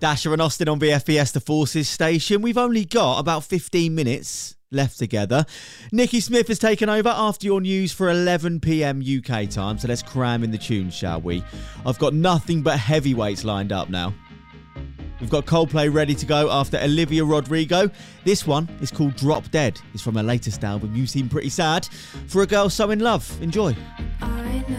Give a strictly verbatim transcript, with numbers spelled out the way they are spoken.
Dasher and Austin on B F B S The Forces station. We've only got about fifteen minutes left together. Nikki Smith has taken over after your news for eleven p m U K time, so let's cram in the tunes, shall we? I've got nothing but heavyweights lined up now. We've got Coldplay ready to go after Olivia Rodrigo. This one is called Drop Dead. It's from her latest album, You Seem Pretty Sad, for a girl so in love. Enjoy. I